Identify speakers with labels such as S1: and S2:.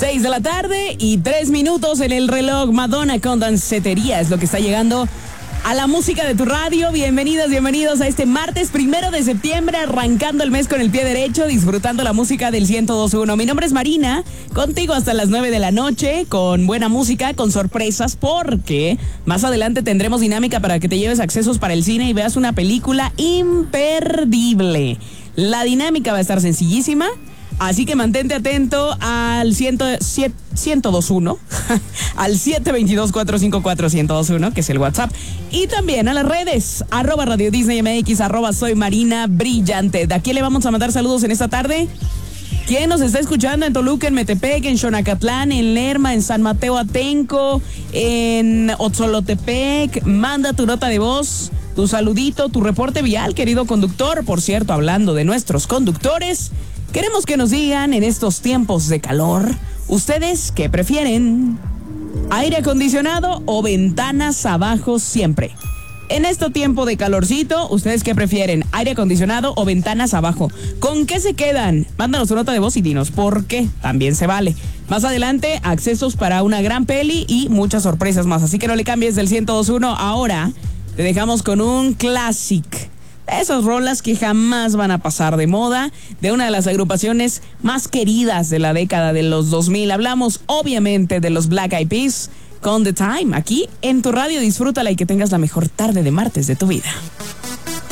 S1: 6 de la tarde y 3 minutos en el reloj. Madonna con Dancetería es lo que está llegando a la música de tu radio. Bienvenidos, bienvenidos a este martes 1 de septiembre, arrancando el mes con el pie derecho, disfrutando la música del 102.1. Mi nombre es Marina, contigo hasta las 9 de la noche, con buena música, con sorpresas, porque más adelante tendremos dinámica para que te lleves accesos para el cine y veas una película imperdible. La dinámica va a estar sencillísima, así que mantente atento al 102.1, al 722-454-1021, que es el WhatsApp, y también a las redes, @Radio Disney MX, @soy Marina Brillante. ¿De aquí le vamos a mandar saludos en esta tarde? ¿Quién nos está escuchando en Toluca, en Metepec, en Xonacatlán, en Lerma, en San Mateo Atenco, en Otzolotepec? Manda tu nota de voz, tu saludito, tu reporte vial, querido conductor. Por cierto, hablando de nuestros conductores, queremos que nos digan en estos tiempos de calor, ¿ustedes qué prefieren? ¿Aire acondicionado o ventanas abajo siempre? En este tiempo de calorcito, ¿ustedes qué prefieren? ¿Aire acondicionado o ventanas abajo? ¿Con qué se quedan? Mándanos tu nota de voz y dinos por qué. También se vale. Más adelante, accesos para una gran peli y muchas sorpresas más. Así que no le cambies del 102.1. Ahora te dejamos con un classic. Esas rolas que jamás van a pasar de moda, de una de las agrupaciones más queridas de la década de los 2000. Hablamos obviamente de los Black Eyed Peas con The Time. Aquí en tu radio, disfrútala y que tengas la mejor tarde de martes de tu vida.